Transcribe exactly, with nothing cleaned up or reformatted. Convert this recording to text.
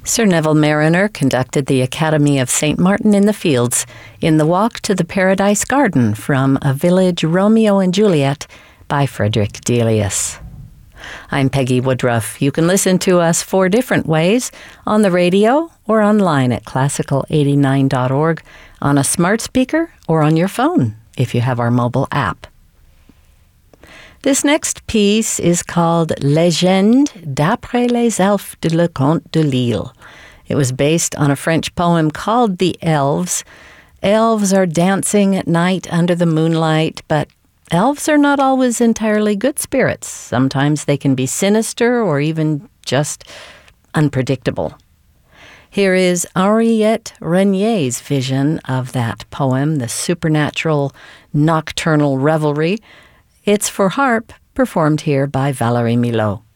Sir Neville Marriner conducted the Academy of Saint Martin in the Fields in The Walk to the Paradise Garden from A Village Romeo and Juliet by Frederick Delius. I'm Peggy Woodruff. You can listen to us four different ways, on the radio or online at classical eighty-nine dot org, on a smart speaker or on your phone if you have our mobile app. This next piece is called Légende d'après les elfes de Le Conte de Lille. It was based on a French poem called The Elves. Elves are dancing at night under the moonlight, but elves are not always entirely good spirits. Sometimes they can be sinister or even just unpredictable. Here is Henriette Renier's vision of that poem, the supernatural nocturnal revelry. It's for harp, performed here by Valérie Milhaud.